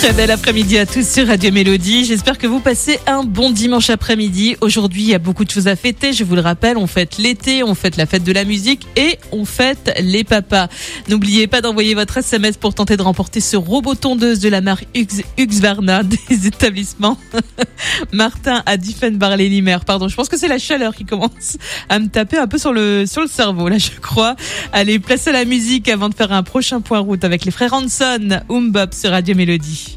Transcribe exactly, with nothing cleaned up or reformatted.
Très bel après-midi à tous sur Radio Mélodie. J'espère que vous passez un bon dimanche après-midi. Aujourd'hui, il y a beaucoup de choses à fêter. Je vous le rappelle, on fête l'été, on fête la fête de la musique et on fête les papas. N'oubliez pas d'envoyer votre S M S pour tenter de remporter ce robot tondeuse de la marque Hux- Husqvarna des établissements Martin à Diefenbach-les-Limer. Pardon, je pense que c'est la chaleur qui commence à me taper un peu sur le sur le cerveau là, je crois. Allez, place à la musique avant de faire un prochain point route avec les frères Hanson, Umbop sur Radio Mélodie.